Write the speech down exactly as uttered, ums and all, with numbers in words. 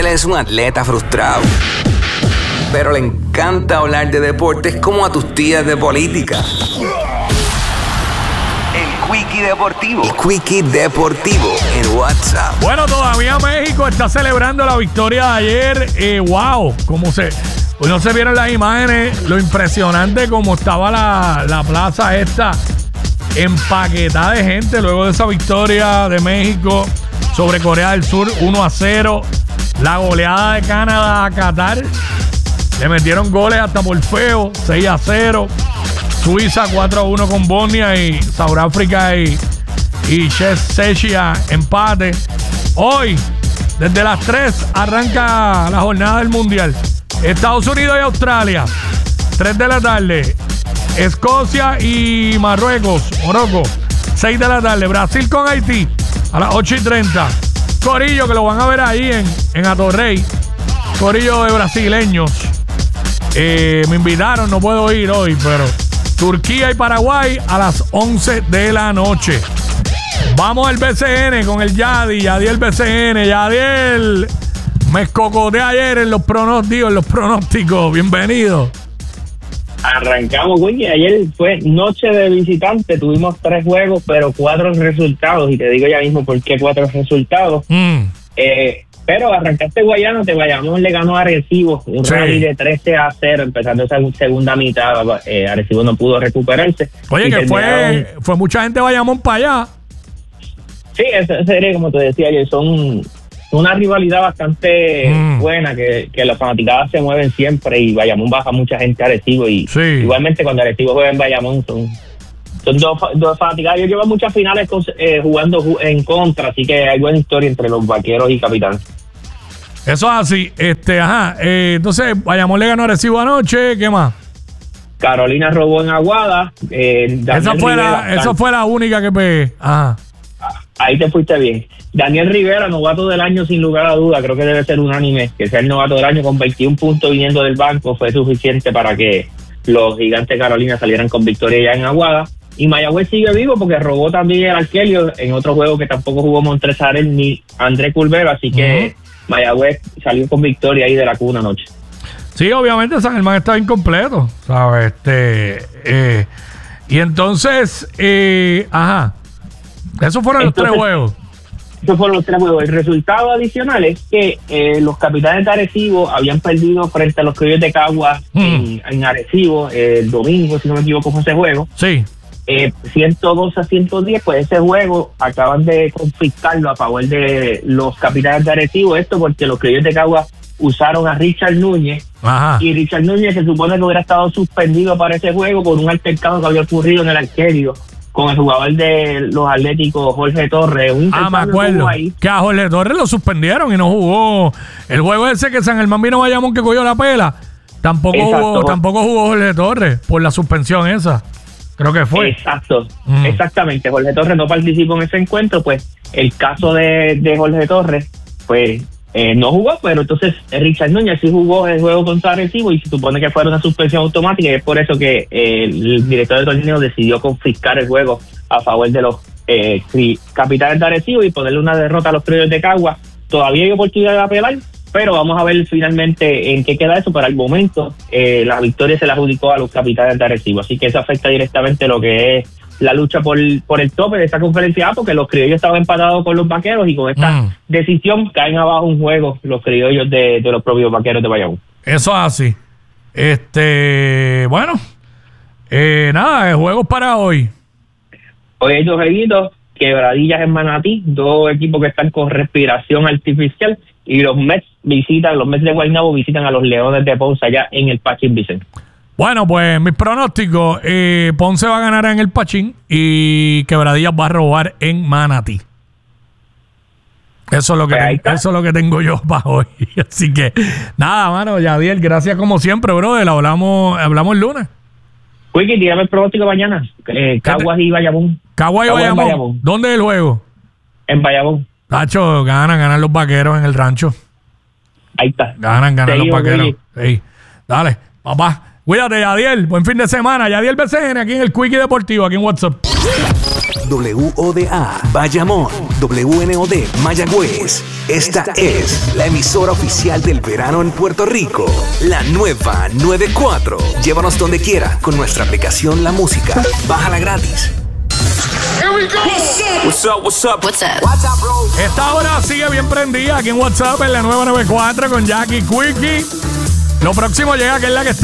Yadiel es un atleta frustrado, pero le encanta hablar de deportes como a tus tías de política. El Quickie Deportivo. El Quickie Deportivo en WhatsApp. Bueno, todavía México está celebrando la victoria de ayer. Eh, wow, cómo se... Pues no se vieron las imágenes, lo impresionante como estaba la, la plaza esta empaquetada de gente luego de esa victoria de México sobre Corea del Sur uno a cero. La goleada de Canadá a Qatar. Le metieron goles hasta por feo, seis a cero. Suiza cuatro a uno con Bosnia y Sudáfrica y, y Chechia empate. Hoy, desde las tres, arranca la jornada del Mundial. Estados Unidos y Australia, tres de la tarde. Escocia y Marruecos, Morocco, seis de la tarde. Brasil con Haití a las ocho y treinta. Corillo, que lo van a ver ahí en, en Atorrey. Corillo de brasileños. Eh, me invitaron, no puedo ir hoy, pero Turquía y Paraguay a las once de la noche. Vamos al B C N con el Yadi, Yadiel B C N. Yadiel, me escocoté ayer en los pronósticos, en los pronósticos. Bienvenido. Arrancamos, güey. Ayer fue noche de visitante. Tuvimos tres juegos, pero cuatro resultados. Y te digo ya mismo por qué cuatro resultados. Mm. Eh, pero arrancaste Guayana, te Bayamón le ganó a Arecibo. Un sí. rally de trece a cero, empezando esa segunda mitad. Eh, Arecibo no pudo recuperarse. Oye, que fue, fue mucha gente de Bayamón para allá. Sí, esa serie, como te decía ayer, son... una rivalidad bastante mm. buena, que, que las fanaticadas se mueven siempre y Bayamón baja mucha gente a Arecibo y sí. igualmente cuando Arecibo juega en Bayamón son, son dos, dos fanaticadas. Yo llevo muchas finales con, eh, jugando en contra, así que hay buena historia entre los Vaqueros y Capitán. Eso es así. Este, ajá. Eh, entonces, Bayamón le ganó a Arecibo anoche. ¿Qué más? Carolina robó en Aguada. Eh, esa, fue la, esa fue la única que pegué. Ajá. Ahí te fuiste bien. Daniel Rivera, novato del año sin lugar a duda, creo que debe ser unánime, que sea el novato del año con veintiún puntos viniendo del banco, fue suficiente para que los Gigantes de Carolina salieran con victoria ya en Aguada. Y Mayagüez sigue vivo porque robó también el Arkelio en otro juego que tampoco jugó Montresarel ni André Culvero, así que uh-huh. Mayagüez salió con victoria ahí de la cuna anoche. Sí, obviamente San Germán estaba incompleto, ¿sabes? Este, eh, y entonces, eh, ajá, esos fueron entonces, los tres juegos. Esos fueron los tres juegos. El resultado adicional es que eh, los Capitanes de Arecibo habían perdido frente a los Criollos de Caguas hmm. en, en Arecibo eh, el domingo, si no me equivoco, fue ese juego. Sí. Eh, ciento dos a ciento diez, pues ese juego acaban de confiscarlo a favor de los Capitanes de Arecibo. Esto porque los Criollos de Caguas usaron a Richard Núñez. Ajá. Y Richard Núñez se supone que hubiera estado suspendido para ese juego por un altercado que había ocurrido en el Arquerio con el jugador de los Atléticos, Jorge Torres. Un ah, me acuerdo. Ahí. Que a Jorge Torres lo suspendieron y no jugó. El juego ese que San Germán vino Bayamón que cogió la pela, tampoco jugó, tampoco jugó Jorge Torres por la suspensión esa. Creo que fue. Exacto, mm. exactamente. Jorge Torres no participó en ese encuentro, pues el caso de, de Jorge Torres, pues eh, no jugó, pero entonces Richard Núñez sí jugó el juego contra Arecibo y se supone que fue una suspensión automática y es por eso que eh, el director del torneo decidió confiscar el juego a favor de los eh, Capitanes de Arecibo y ponerle una derrota a los Criollos de Caguas. Todavía hay oportunidad de apelar, pero vamos a ver finalmente en qué queda eso. Para el momento, eh, la victoria se la adjudicó a los Capitanes de Arecibo, así que eso afecta directamente lo que es la lucha por, por el tope de esta conferencia A, porque los Criollos estaban empatados con los Vaqueros y con esta mm. decisión caen abajo un juego los Criollos de, de los propios Vaqueros de Bayamón. Eso es así. Este, bueno, eh, nada, juegos para hoy. Hoy hay dos jueguitos, Quebradillas en Manatí, dos equipos que están con respiración artificial, y los Mets visitan, los Mets de Guaynabo visitan a los Leones de Ponce allá en el Pachín Vicente. Bueno, pues mis pronósticos, eh, Ponce va a ganar en el Pachín y Quebradillas va a robar en Manatí. Eso es lo que, ten, eso es lo que tengo yo para hoy. Así que, nada, mano, Yadiel, gracias como siempre, brother. Hablamos, hablamos el lunes. Wiki, dígame el pronóstico mañana. Eh, Caguas y Bayamón. Caguas y Bayamón. Bayamón. ¿Dónde es el juego? En Bayamón. Tacho, ganan, ganan los Vaqueros en el rancho. Ahí está. Ganan, ganan los Vaqueros. Sí. Dale, papá. Cuídate, Yadiel. Buen fin de semana. Yadiel B C N aquí en el Quickie Deportivo, aquí en WhatsApp. W O D A, Bayamón, W N O D, Mayagüez. Esta es la emisora oficial del verano en Puerto Rico. La nueva noventa y cuatro. Llévanos donde quiera con nuestra aplicación La Música. Bájala gratis. What's up, what's up? What's up? What's up, bro? Esta hora sigue bien prendida aquí en WhatsApp en la nueva noventa y cuatro con Jackie Quickie. Lo próximo llega que es la que está